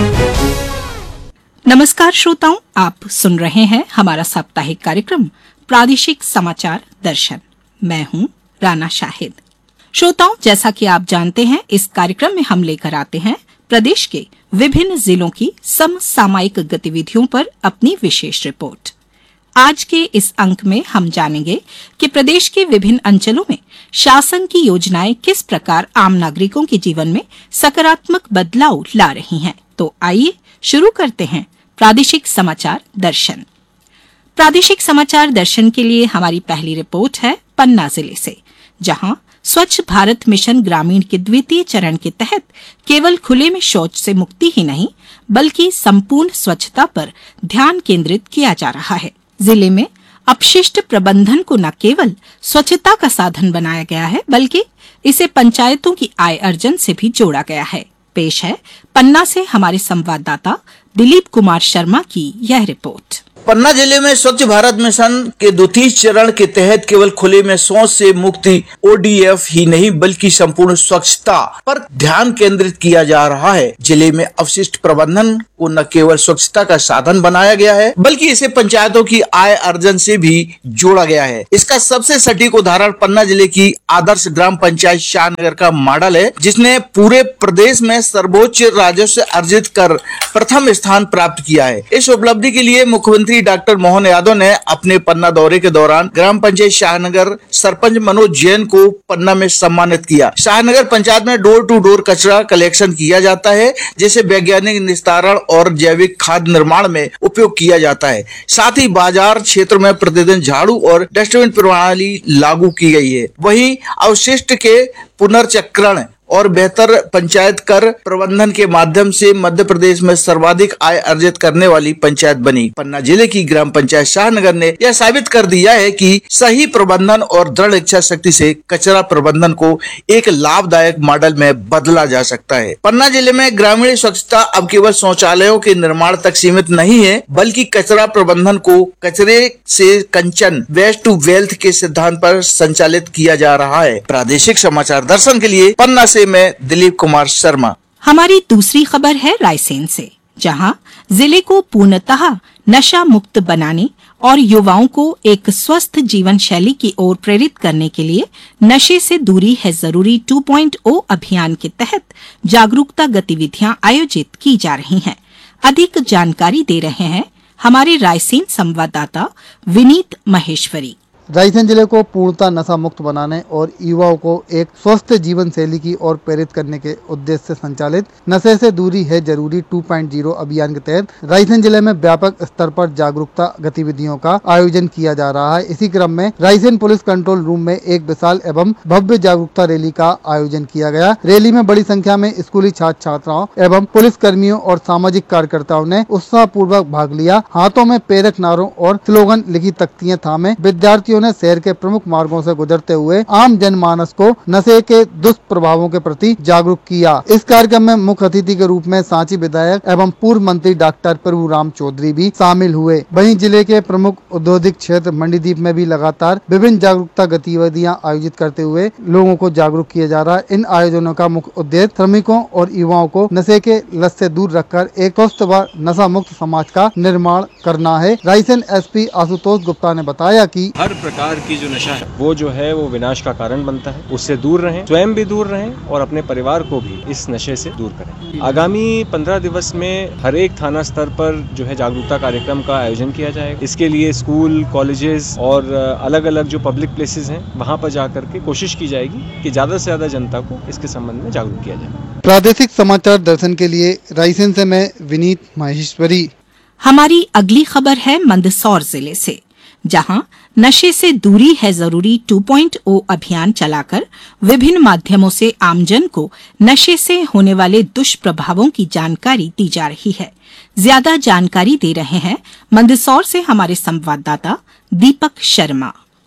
नमस्कार श्रोताओं, आप सुन रहे हैं हमारा साप्ताहिक कार्यक्रम प्रादेशिक समाचार दर्शन। मैं हूं राना शाहिद। श्रोताओं, जैसा कि आप जानते हैं, इस कार्यक्रम में हम लेकर आते हैं प्रदेश के विभिन्न जिलों की समसामयिक गतिविधियों पर अपनी विशेष रिपोर्ट। आज के इस अंक में हम जानेंगे कि प्रदेश के विभिन्न अंचलों में शासन की योजनाएं किस प्रकार आम नागरिकों के जीवन में सकारात्मक बदलाव ला रही हैं। तो आइए शुरू करते हैं प्रादेशिक समाचार दर्शन। प्रादेशिक समाचार दर्शन के लिए हमारी पहली रिपोर्ट है पन्ना जिले से, जहां स्वच्छ भारत मिशन ग्रामीण के द्वितीय चरण के तहत केवल खुले में शौच से मुक्ति ही नहीं, बल्कि संपूर्ण स्वच्छता पर ध्यान केंद्रित किया जा रहा है। जिले में अपशिष्ट प्रबंधन को न केवल स्वच्छता का साधन बनाया गया है, बल्कि इसे पंचायतों की आय अर्जन से भी जोड़ा गया है। पेश है पन्ना से हमारे संवाददाता दिलीप कुमार शर्मा की यह रिपोर्ट। पन्ना जिले में स्वच्छ भारत मिशन के द्वितीय चरण के तहत केवल खुले में शौच से मुक्ति ODF ही नहीं, बल्कि संपूर्ण स्वच्छता पर ध्यान केंद्रित किया जा रहा है। जिले में अपशिष्ट प्रबंधन को न केवल स्वच्छता का साधन बनाया गया है, बल्कि इसे पंचायतों की आय अर्जन से भी जोड़ा गया है। इसका सबसे सटीक उदाहरण पन्ना जिले की आदर्श ग्राम पंचायत शाहनगर का मॉडल है, जिसने पूरे प्रदेश में सर्वोच्च राजस्व अर्जित कर प्रथम स्थान प्राप्त किया है। इस उपलब्धि के लिए मुख्यमंत्री डॉक्टर मोहन यादव ने अपने पन्ना दौरे के दौरान ग्राम पंचायत शाहनगर सरपंच मनोज जैन को पन्ना में सम्मानित किया। शाहनगर पंचायत में डोर टू डोर कचरा कलेक्शन किया जाता है, जिसे वैज्ञानिक निस्तारण और जैविक खाद निर्माण में उपयोग किया जाता है। साथ ही बाजार क्षेत्र में प्रतिदिन झाड़ू और डस्टबिन प्रणाली लागू की गई है। वहीं अवशिष्ट के पुनर्चक्रण और बेहतर पंचायत कर प्रबंधन के माध्यम से मध्य प्रदेश में सर्वाधिक आय अर्जित करने वाली पंचायत बनी। पन्ना जिले की ग्राम पंचायत शाहनगर ने यह साबित कर दिया है कि सही प्रबंधन और दृढ़ इच्छा शक्ति से कचरा प्रबंधन को एक लाभदायक मॉडल में बदला जा सकता है। पन्ना जिले में ग्रामीण स्वच्छता अब केवल शौचालयों के निर्माण तक सीमित नहीं है, बल्कि कचरा प्रबंधन को कचरे से कंचन, वेस्ट टू वेल्थ के सिद्धांत पर संचालित किया जा रहा है। प्रादेशिक समाचार दर्शन के लिए पन्ना से मैं दिलीप कुमार शर्मा। हमारी दूसरी खबर है रायसेन से, जहां जिले को पूर्णतः नशा मुक्त बनाने और युवाओं को एक स्वस्थ जीवन शैली की ओर प्रेरित करने के लिए नशे से दूरी है जरूरी 2.0 अभियान के तहत जागरूकता गतिविधियां आयोजित की जा रही हैं। अधिक जानकारी दे रहे हैं हमारे रायसेन संवाददाता विनीत महेश्वरी। रायसेन जिले को पूर्णतः नशा मुक्त बनाने और युवाओं को एक स्वस्थ जीवन शैली की ओर प्रेरित करने के उद्देश्य से संचालित नशे से दूरी है जरूरी 2.0 अभियान के तहत रायसेन जिले में व्यापक स्तर पर जागरूकता गतिविधियों का आयोजन किया जा रहा है। इसी क्रम में रायसेन पुलिस कंट्रोल रूम में एक विशाल एवं भव्य जागरूकता रैली का आयोजन किया गया। रैली में बड़ी संख्या में स्कूली छात्र छात्राओं एवं पुलिस कर्मियों और सामाजिक कार्यकर्ताओं ने उत्साह पूर्वक भाग लिया। हाथों में प्रेरक नारों और स्लोगन लिखी तख्तियां थामे विद्यार्थियों ने शहर के प्रमुख मार्गों से गुजरते हुए आम जनमानस को नशे के दुष्प्रभावों के प्रति जागरूक किया। इस कार्यक्रम में मुख्य अतिथि के रूप में सांची विधायक एवं पूर्व मंत्री डॉक्टर प्रभुराम चौधरी भी शामिल हुए। वहीं जिले के प्रमुख औद्योगिक क्षेत्र मंडीदीप में भी लगातार विभिन्न जागरूकता गतिविधियां आयोजित करते हुए लोगों को जागरूक किया जा रहा है। इन आयोजनों का मुख्य उद्देश्य श्रमिकों और युवाओं को नशे के लत से दूर रखकर एक स्वस्थ व नशा मुक्त समाज का निर्माण करना है। रायसेन SP आशुतोष गुप्ता ने बताया कि हर प्रकार की जो नशा है वो विनाश का कारण बनता है। उससे दूर रहें, स्वयं भी दूर रहें और अपने परिवार को भी इस नशे से दूर करें। आगामी 15 दिवस में हर एक थाना स्तर पर जो है जागरूकता कार्यक्रम का आयोजन किया जाएगा। इसके लिए स्कूल, कॉलेजेस और अलग अलग जो पब्लिक प्लेसेस हैं वहाँ पर जाकर के कोशिश की जाएगी कि ज्यादा से ज्यादा जनता को इसके संबंध में जागरूक किया जाए। प्रादेशिक समाचार दर्शन के लिए रायसेन से मैं विनीत माहेश्वरी। हमारी अगली खबर है मंदसौर जिले से, जहां नशे से दूरी है जरूरी 2.0 अभियान चलाकर विभिन्न माध्यमों से आमजन को नशे से होने वाले दुष्प्रभावों की जानकारी दी जा रही है। ज्यादा जानकारी दे रहे हैं मंदसौर से हमारे संवाददाता दीपक शर्मा।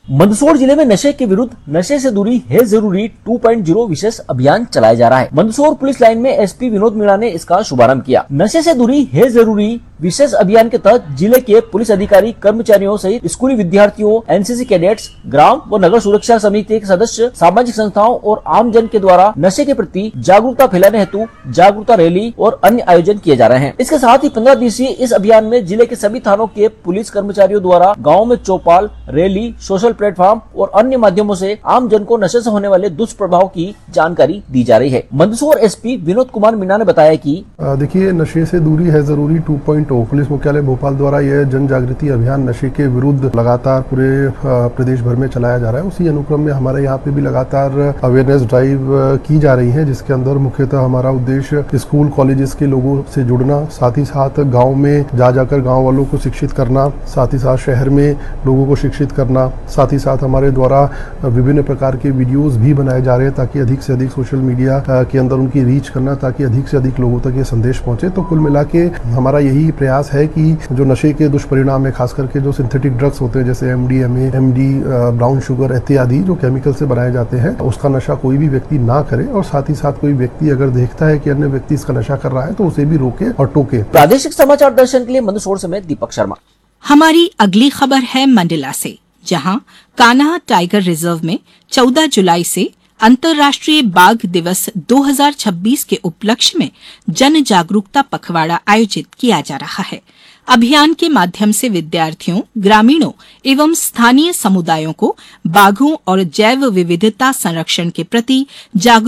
मंदसौर जिले में नशे के विरुद्ध नशे से दूरी है जरूरी 2.0 विशेष अभियान चलाया जा रहा है। मंदसौर पुलिस लाइन में एसपी विनोद मीणा ने इसका शुभारंभ किया। नशे से दूरी है जरूरी विशेष अभियान के तहत जिले के पुलिस अधिकारी, कर्मचारियों सहित स्कूली विद्यार्थियों, एनसीसी कैडेट्स, ग्राम व नगर सुरक्षा समिति के सदस्य, सामाजिक संस्थाओं और आम जन के द्वारा नशे के प्रति जागरूकता फैलाने हेतु जागरूकता रैली और अन्य आयोजन किए जा रहे हैं। इसके साथ ही 15 दिवसीय इस अभियान में जिले के सभी थानों के पुलिस कर्मचारियों द्वारा गाँव में चौपाल, रैली, सोशल प्लेटफॉर्म और अन्य माध्यमों से आम जन को नशे से होने वाले दुष्प्रभाव की जानकारी दी जा रही है। मंदसौर एसपी विनोद कुमार मीणा ने बताया कि देखिए, नशे से दूरी है जरूरी 2.0 पुलिस मुख्यालय भोपाल द्वारा यह जन जागृति अभियान नशे के विरुद्ध लगातार पूरे प्रदेश भर में चलाया जा रहा है। उसी अनुक्रम में हमारे यहाँ पे भी लगातार अवेयरनेस ड्राइव की जा रही है, जिसके अंदर मुख्यतः हमारा उद्देश्य स्कूल कॉलेजेस के लोगों से जुड़ना, साथ ही साथ गाँव में जाकर गाँव वालों को शिक्षित करना, साथ ही साथ शहर में लोगों को शिक्षित करना, साथ ही साथ हमारे द्वारा विभिन्न प्रकार के वीडियोस भी बनाए जा रहे हैं ताकि अधिक से अधिक सोशल मीडिया के अंदर उनकी रीच करना, ताकि अधिक से अधिक लोगों तक ये संदेश पहुंचे। तो कुल मिला के हमारा यही प्रयास है कि जो नशे के दुष्परिणाम है, खास करके जो सिंथेटिक ड्रग्स होते हैं जैसे MDMA, MD, ब्राउन शुगर इत्यादि जो केमिकल से बनाए जाते हैं, उसका नशा कोई भी व्यक्ति ना करे और साथ ही साथ कोई व्यक्ति अगर देखता है कि अन्य व्यक्ति इसका नशा कर रहा है तो उसे भी रोके और टोके। प्रादेशिक समाचार दर्शन के लिए मंदसौर से मैं दीपक शर्मा। हमारी अगली खबर है मंडला से, जहां कान्हा टाइगर रिजर्व में 14 जुलाई से अंतर्राष्ट्रीय बाघ दिवस 2026 के उपलक्ष्य में जन जागरूकता पखवाड़ा आयोजित किया जा रहा है। अभियान के माध्यम से विद्यार्थियों, ग्रामीणों एवं स्थानीय समुदायों को बाघों और जैव विविधता संरक्षण के प्रति जागरूक